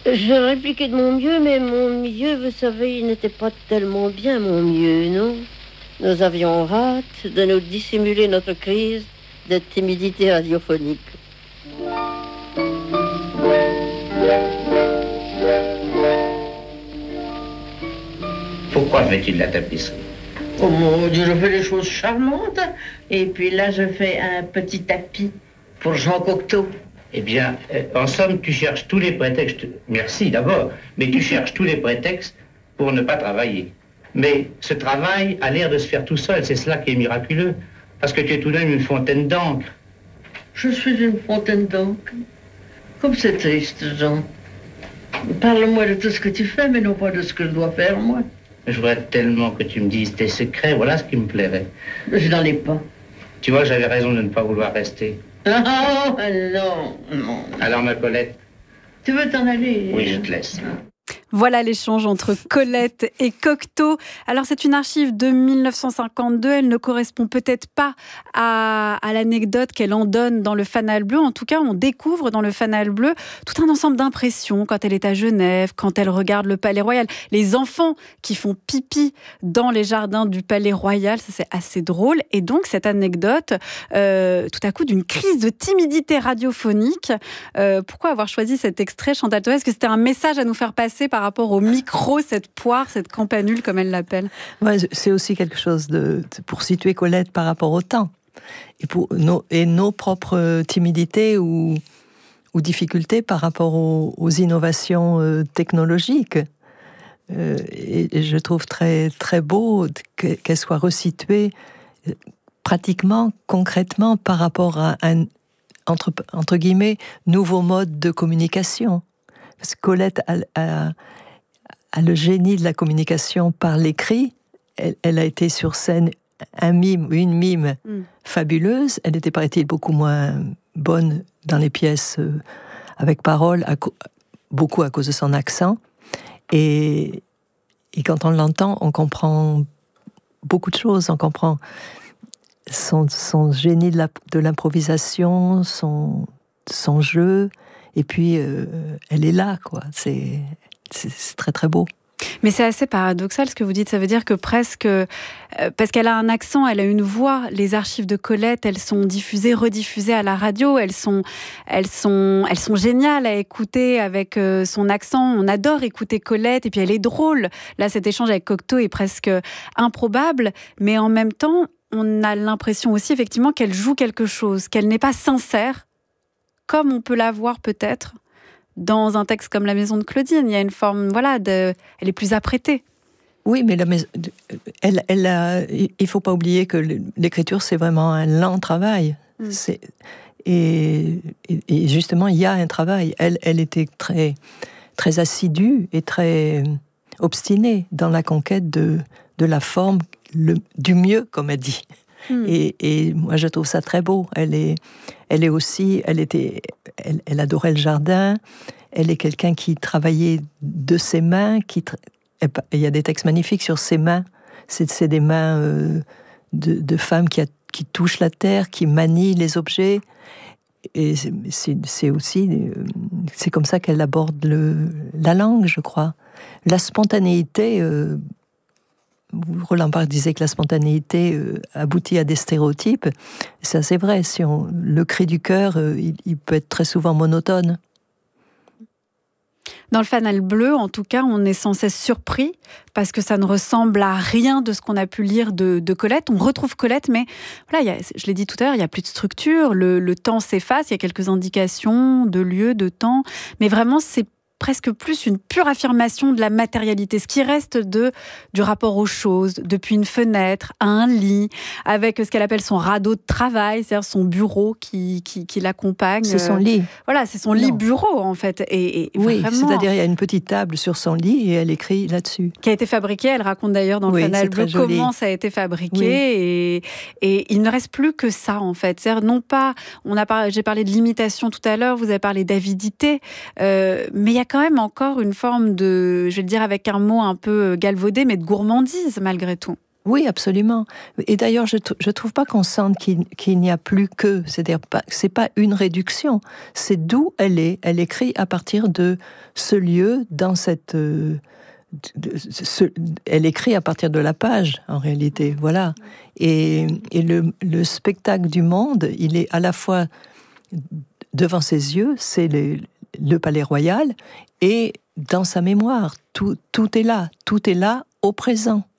Je répliquais de mon mieux, mais mon mieux, vous savez, il n'était pas tellement bien mon mieux, non? Nous avions hâte de nous dissimuler notre crise de timidité radiophonique. Pourquoi fais-tu de la tapisserie? Oh mon Dieu, je fais des choses charmantes. Et puis là, je fais un petit tapis pour Jean Cocteau. Eh bien, en somme, tu cherches tous les prétextes. Merci d'abord, mais tu cherches tous les prétextes pour ne pas travailler. Mais ce travail a l'air de se faire tout seul, c'est cela qui est miraculeux. Parce que tu es tout de même une fontaine d'encre. Je suis une fontaine d'encre. Comme c'est triste, Jean. Parle-moi de tout ce que tu fais, mais non pas de ce que je dois faire, moi. Je voudrais tellement que tu me dises tes secrets, voilà ce qui me plairait. Je n'en ai pas. Tu vois, j'avais raison de ne pas vouloir rester. Oh, non, non. Alors, ma Colette? Tu veux t'en aller? Oui, je te laisse. Voilà l'échange entre Colette et Cocteau. Alors c'est une archive de 1952, elle ne correspond peut-être pas à l'anecdote qu'elle en donne dans le Fanal Bleu. En tout cas, on découvre dans le Fanal Bleu tout un ensemble d'impressions quand elle est à Genève, quand elle regarde le Palais Royal. Les enfants qui font pipi dans les jardins du Palais Royal, ça c'est assez drôle. Et donc cette anecdote, tout à coup d'une crise de timidité radiophonique. Pourquoi avoir choisi cet extrait, Chantal Thoret? Est-ce que c'était un message à nous faire passer par rapport au micro, cette poire, cette campanule, comme elle l'appelle? Ouais, c'est aussi quelque chose pour situer Colette par rapport au temps et nos propres timidités ou difficultés par rapport aux innovations technologiques. Et je trouve très, très beau qu'elle soit resituée pratiquement, concrètement, par rapport à un, entre guillemets, nouveau mode de communication. Parce que Colette a le génie de la communication par l'écrit. Elle a été sur scène une mime fabuleuse. Elle était, paraît-il, beaucoup moins bonne dans les pièces avec parole, beaucoup à cause de son accent. Et quand on l'entend, on comprend beaucoup de choses. On comprend son génie de l'improvisation, son jeu. Et puis, elle est là, quoi. C'est très, très beau. Mais c'est assez paradoxal ce que vous dites. Ça veut dire que presque, parce qu'elle a un accent, elle a une voix. Les archives de Colette, elles sont diffusées, rediffusées à la radio. Elles sont géniales à écouter avec son accent. On adore écouter Colette. Et puis elle est drôle. Là, cet échange avec Cocteau est presque improbable. Mais en même temps, on a l'impression aussi effectivement qu'elle joue quelque chose, qu'elle n'est pas sincère, comme on peut la voir peut-être dans un texte comme La Maison de Claudine. Il y a une forme, elle est plus apprêtée. Oui, mais il ne faut pas oublier que l'écriture, c'est vraiment un lent travail. Et justement, il y a un travail. Elle était très, très assidue et très obstinée dans la conquête de la forme, du mieux, comme elle dit. Et moi, je trouve ça très beau. Elle adorait le jardin. Elle est quelqu'un qui travaillait de ses mains. Il y a des textes magnifiques sur ses mains. C'est des mains de femmes qui touchent la terre, qui manient les objets. Et c'est aussi, c'est comme ça qu'elle aborde la langue, je crois. La spontanéité. Roland Barthes disait que la spontanéité aboutit à des stéréotypes. Ça, c'est vrai. Le cri du cœur, il peut être très souvent monotone. Dans le Fanal Bleu, en tout cas, on est sans cesse surpris parce que ça ne ressemble à rien de ce qu'on a pu lire de Colette. On retrouve Colette, mais voilà, je l'ai dit tout à l'heure, il n'y a plus de structure. Le temps s'efface, il y a quelques indications de lieu, de temps. Mais vraiment, c'est presque plus une pure affirmation de la matérialité, ce qui reste du rapport aux choses, depuis une fenêtre à un lit, avec ce qu'elle appelle son radeau de travail, c'est-à-dire son bureau qui l'accompagne. C'est son lit. Voilà, c'est son lit-bureau, en fait. Et oui, vraiment, c'est-à-dire il y a une petite table sur son lit et elle écrit là-dessus. Qui a été fabriquée, elle raconte d'ailleurs dans le Fanal Bleu comment ça a été fabriqué. Et il ne reste plus que ça, en fait. C'est-à-dire, non pas, j'ai parlé de limitation tout à l'heure, vous avez parlé d'avidité, mais il y a quand même encore une forme de, je vais le dire avec un mot un peu galvaudé, mais de gourmandise malgré tout. Oui, absolument. Et d'ailleurs, je trouve pas qu'on sente qu'il n'y a plus que, c'est-à-dire c'est pas une réduction, c'est d'où elle est. Elle écrit à partir de ce lieu, dans cette, elle écrit à partir de la page, en réalité, voilà. Et le spectacle du monde, il est à la fois devant ses yeux, c'est le palais royal, et dans sa mémoire, tout est là au présent.